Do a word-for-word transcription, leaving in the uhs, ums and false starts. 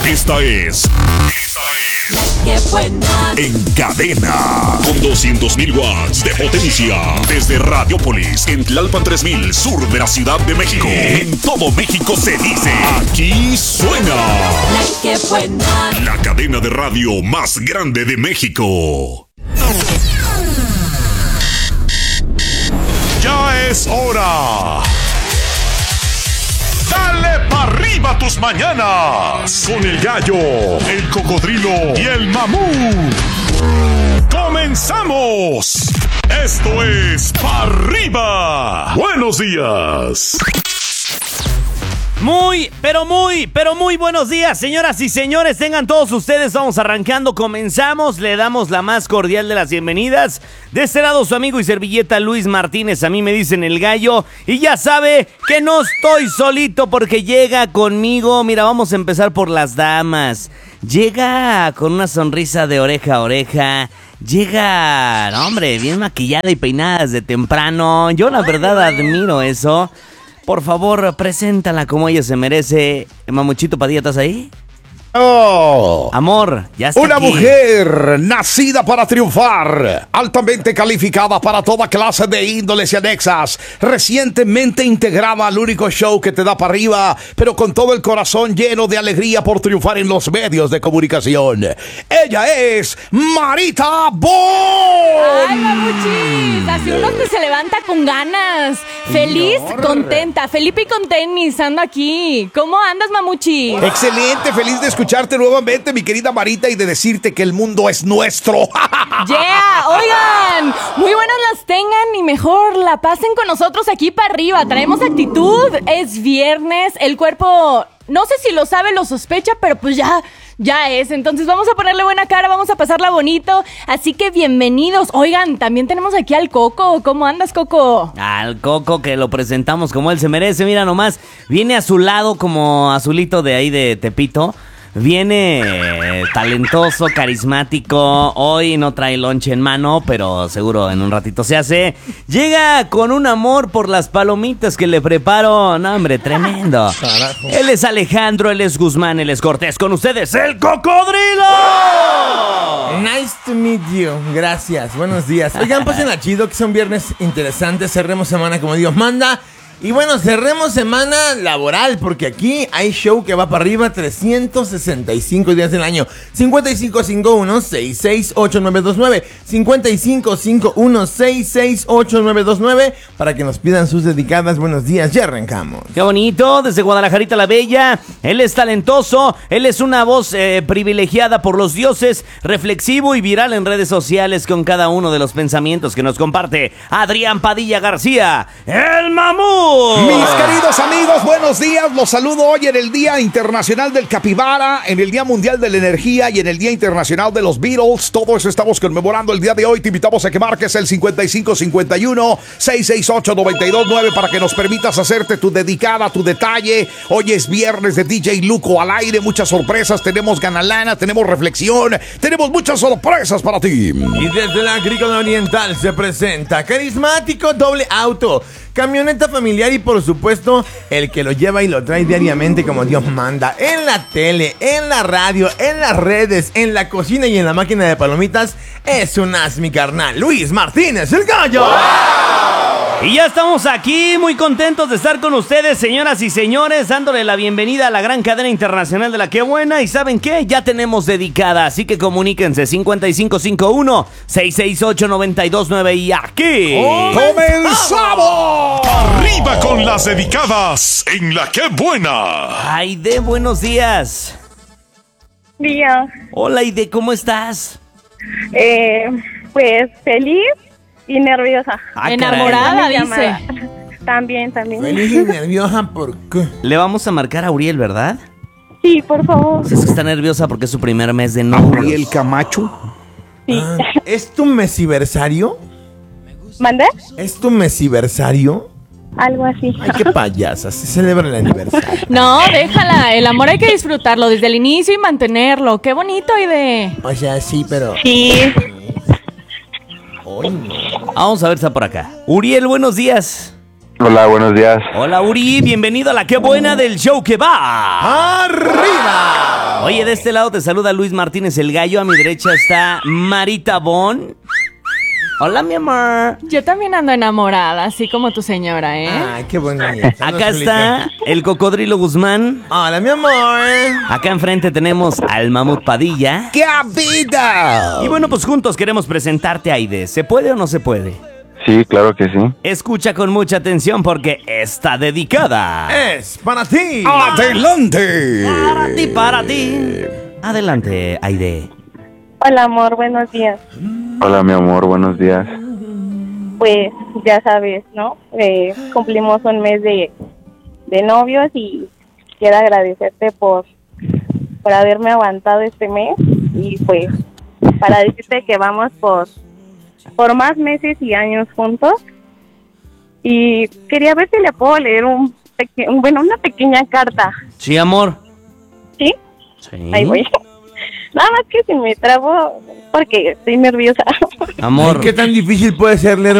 Esta es... Esta es... La que buena. En cadena. Con doscientos mil watts de potencia. Desde Radiopolis, en Tlalpan tres mil, sur de la Ciudad de México. En todo México se dice... Aquí suena... La que buena. La cadena de radio más grande de México. Ya es hora. Dale pa' arriba tus mañanas. Con el gallo, el cocodrilo y el mamú. ¡Comenzamos! Esto es Pa' Arriba. Buenos días. Muy, pero muy, pero muy buenos días, señoras y señores. Tengan todos ustedes, vamos arrancando, comenzamos. Le damos la más cordial de las bienvenidas. De este lado su amigo y servilleta Luis Martínez, a mí me dicen el gallo. Y ya sabe que no estoy solito porque llega conmigo. Mira, vamos a empezar por las damas. Llega con una sonrisa de oreja a oreja. Llega, no, hombre, bien maquillada y peinada desde temprano. Yo la verdad admiro eso. Por favor, preséntala como ella se merece. Mamuchito Padilla, ¿estás ahí? Oh, amor, ya está una aquí. Mujer nacida para triunfar, altamente calificada para toda clase de índoles y anexas, recientemente integrada al único show que te da para arriba, pero con todo el corazón lleno de alegría por triunfar en los medios de comunicación. Ella es Marita Bon. ¡Ay, mamuchis! Así uno que se levanta con ganas. Feliz, Señor. contenta. Felipe y con tenis, ando aquí. ¿Cómo andas, mamuchi? Excelente, feliz de escucharte nuevamente, mi querida Marita, y de decirte que el mundo es nuestro. ¡Yeah! Oigan, muy buenas las tengan y mejor la pasen con nosotros aquí para arriba. Traemos actitud, es viernes, el cuerpo, no sé si lo sabe, lo sospecha, pero pues ya, ya es. Entonces vamos a ponerle buena cara, vamos a pasarla bonito. Así que bienvenidos. Oigan, también tenemos aquí al Coco. ¿Cómo andas, Coco? Al Coco, que lo presentamos como él se merece. Mira nomás, viene a su lado como azulito de ahí de Tepito. Viene eh, talentoso, carismático. Hoy no trae lonche en mano, pero seguro en un ratito se hace. Llega con un amor por las palomitas que le preparo. No, hombre, tremendo. Carajo. Él es Alejandro, él es Guzmán, él es Cortés. Con ustedes, el Cocodrilo. Nice to meet you. Gracias. Buenos días. Oigan, pasen a chido, que son viernes interesantes. Cerremos semana como Dios manda. Y bueno, cerremos semana laboral, porque aquí hay show que va para arriba trescientos sesenta y cinco días del año. cincuenta y cinco cincuenta y uno sesenta y seis ochenta y nueve veintinueve. cincuenta y cinco cincuenta y uno sesenta y seis ochenta y nueve veintinueve. Para que nos pidan sus dedicadas. Buenos días, ya arrancamos. Qué bonito, desde Guadalajarita la Bella. Él es talentoso, él es una voz eh, privilegiada por los dioses, reflexivo y viral en redes sociales con cada uno de los pensamientos que nos comparte Adrián Padilla García, el Mamú. Mis queridos amigos, buenos días. Los saludo hoy en el Día Internacional del Capibara, en el Día Mundial de la Energía y en el Día Internacional de los Beatles. Todo eso estamos conmemorando el día de hoy. Te invitamos a que marques el cincuenta y cinco cincuenta y uno sesenta y seis ochenta y nueve veintinueve para que nos permitas hacerte tu dedicada, tu detalle. Hoy es viernes de D J Luco al aire. Muchas sorpresas. Tenemos ganalana, tenemos reflexión, tenemos muchas sorpresas para ti. Y desde la Agrícola Oriental se presenta carismático doble auto, camioneta familiar y por supuesto el que lo lleva y lo trae diariamente como Dios manda. En la tele, en la radio, en las redes, en la cocina y en la máquina de palomitas. Es un as, mi carnal, Luis Martínez, el gallo. ¡Wow! Y ya estamos aquí, muy contentos de estar con ustedes, señoras y señores, dándole la bienvenida a la gran cadena internacional de La Qué Buena. Y ¿saben qué? Ya tenemos dedicada, así que comuníquense cincuenta y cinco cincuenta y uno sesenta y seis ochenta y nueve veintinueve y aquí ¡comenzamos! Arriba con las dedicadas en La Qué Buena. Aide, buenos días. Día. Hola, Aide, ¿cómo estás? Eh, pues feliz y nerviosa. Ah, Enamorada, Una dice. llamada. También, también. Feliz y nerviosa, ¿por qué? Le vamos a marcar a Uriel, ¿verdad? Sí, por favor. Pues es que está nerviosa porque es su primer mes de novio. ¿Y el Camacho? Sí. Ah, ¿es tu mesiversario? ¿Mandé? ¿Es tu mesiversario? Algo así. Ay, qué payasa, se celebra el aniversario. No, déjala. El amor hay que disfrutarlo desde el inicio y mantenerlo. Qué bonito, Aide. O sea, sí, pero... Sí. Ay, no. Vamos a ver, está por acá. Uriel, buenos días. Hola, buenos días. Hola, Uri, bienvenido a La Qué Buena del show que va ¡Arriba! Oye, de este lado te saluda Luis Martínez el Gallo. A mi derecha está Marita Bon. Hola, mi amor. Yo también ando enamorada, así como tu señora, ¿eh? Ay, qué bonito. Acá está el Cocodrilo Guzmán. Hola, mi amor. Acá enfrente tenemos al Mamut Padilla. ¡Qué vida! Y bueno, pues juntos queremos presentarte a Aide. ¿Se puede o no se puede? Sí, claro que sí. Escucha con mucha atención porque está dedicada. Es para ti. ¡Adelante! Para ti, para ti. Adelante, Aide. Hola, amor, buenos días. Hola, mi amor, buenos días. Pues ya sabes, ¿no? Eh, cumplimos un mes de, de novios y quiero agradecerte por, por haberme aguantado este mes y pues para decirte que vamos por, por más meses y años juntos. Y quería ver si le puedo leer un, peque- un bueno, una pequeña carta. Sí, amor. ¿Sí? Sí. Ahí voy. Nada más que si me trabo porque estoy nerviosa. Amor. ¿Qué tan difícil puede ser leer